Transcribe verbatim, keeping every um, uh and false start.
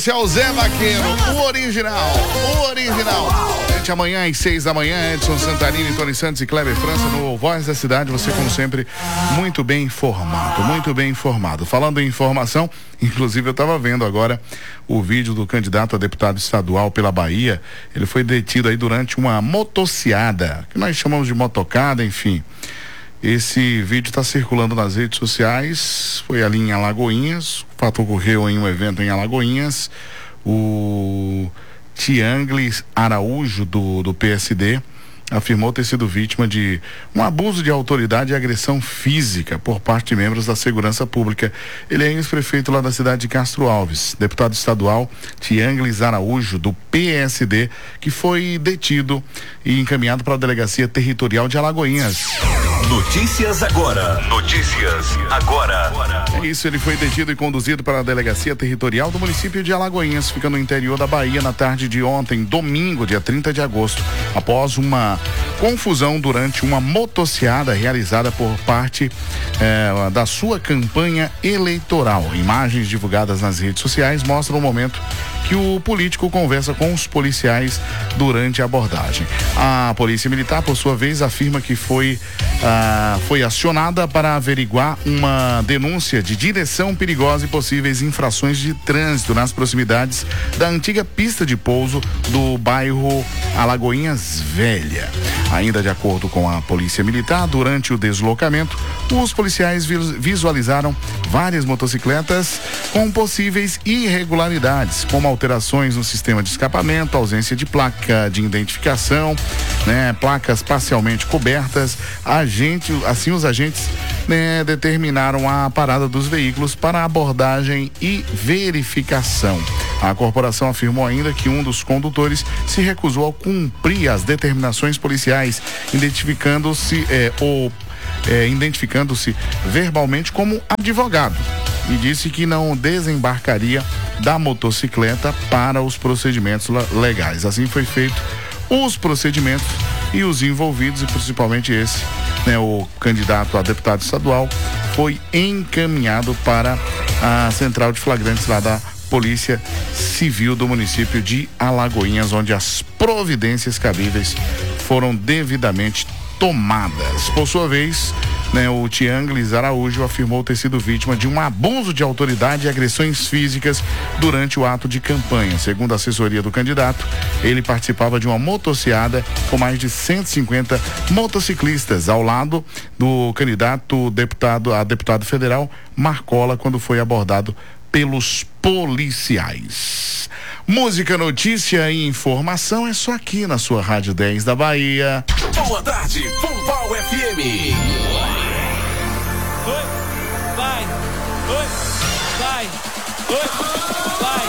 Esse é o Zé Vaqueiro, o original, o original. Gente, amanhã às seis da manhã, Edson Santarini, Tony Santos e Kleber França no Voz da Cidade. Você, como sempre, muito bem informado, muito bem informado. Falando em informação, inclusive eu estava vendo agora o vídeo do candidato a deputado estadual pela Bahia. Ele foi detido aí durante uma motociada, que nós chamamos de motocada, enfim. Esse vídeo está circulando nas redes sociais, foi ali em Alagoinhas, o fato ocorreu em um evento em Alagoinhas. O Tianglis Araújo, do, do P S D, afirmou ter sido vítima de um abuso de autoridade e agressão física por parte de membros da segurança pública. Ele é ex-prefeito lá da cidade de Castro Alves, deputado estadual Tianglis Araújo, do P S D, que foi detido e encaminhado para a Delegacia Territorial de Alagoinhas. Notícias agora. Notícias agora. É isso, ele foi detido e conduzido para a Delegacia Territorial do município de Alagoinhas, fica no interior da Bahia, na tarde de ontem, domingo, dia trinta de agosto, após uma confusão durante uma motociada realizada por parte eh, da sua campanha eleitoral. Imagens divulgadas nas redes sociais mostram o momento que o político conversa com os policiais durante a abordagem. A Polícia Militar, por sua vez, afirma que foi, ah, foi acionada para averiguar uma denúncia de direção perigosa e possíveis infrações de trânsito nas proximidades da antiga pista de pouso do bairro Alagoinhas Velha. Ainda de acordo com a Polícia Militar, durante o deslocamento, os policiais visualizaram várias motocicletas com possíveis irregularidades, como alterações no sistema de escapamento, ausência de placa de identificação, né, placas parcialmente cobertas. Agente, assim, os agentes, né, determinaram a parada dos veículos para abordagem e verificação. A corporação afirmou ainda que um dos condutores se recusou a cumprir as determinações policiais, identificando-se é, ou é, identificando-se verbalmente como advogado, e disse que não desembarcaria da motocicleta para os procedimentos legais. Assim foi feito os procedimentos e os envolvidos, e principalmente esse, né, o candidato a deputado estadual, foi encaminhado para a central de flagrantes lá da Polícia Civil do município de Alagoinhas, onde as providências cabíveis foram devidamente tomadas. Por sua vez, né, o Tianglis Araújo afirmou ter sido vítima de um abuso de autoridade e agressões físicas durante o ato de campanha. Segundo a assessoria do candidato, ele participava de uma motociada com mais de cento e cinquenta motociclistas ao lado do candidato deputado a deputado federal Marcola, quando foi abordado pelos policiais. Música, notícia e informação é só aqui na sua Rádio dez da Bahia. Boa tarde, Pombal F M. Oi, vai, oi, vai, oi, vai.